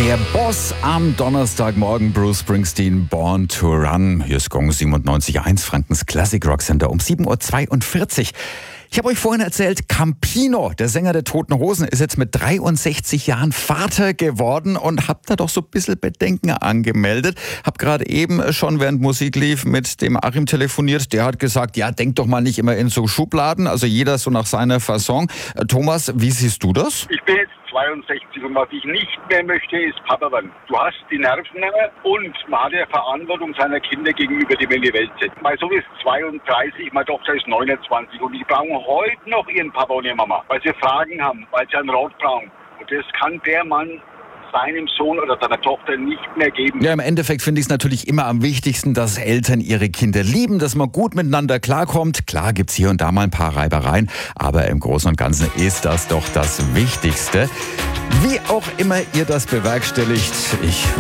Der Boss am Donnerstagmorgen, Bruce Springsteen, Born to Run. Hier ist Gong 97.1, Frankens Classic Rock Sender um 7.42 Uhr. Ich habe euch vorhin erzählt, Campino, der Sänger der Toten Hosen, ist jetzt mit 63 Jahren Vater geworden und hab da doch so ein bisschen Bedenken angemeldet. Hab gerade eben schon, während Musik lief, mit dem Achim telefoniert. Der hat gesagt, ja, denk doch mal nicht immer in so Schubladen, also jeder so nach seiner Fasson. Thomas, wie siehst du das? Ich bin jetzt 62 und was ich nicht mehr möchte, ist Papa werden. Du hast die Nerven und man hat ja Verantwortung seiner Kinder gegenüber, die man in die Welt setzt. Mein Sohn ist 32, meine Tochter ist 29 und die brauchen heute noch ihren Papa und ihre Mama, weil sie Fragen haben, weil sie einen Rat brauchen. Und das kann der Mann seinem Sohn oder seiner Tochter nicht mehr geben. Ja, im Endeffekt finde ich es natürlich immer am wichtigsten, dass Eltern ihre Kinder lieben, dass man gut miteinander klarkommt. Klar gibt's hier und da mal ein paar Reibereien, aber im Großen und Ganzen ist das doch das Wichtigste. Wie auch immer ihr das bewerkstelligt, ich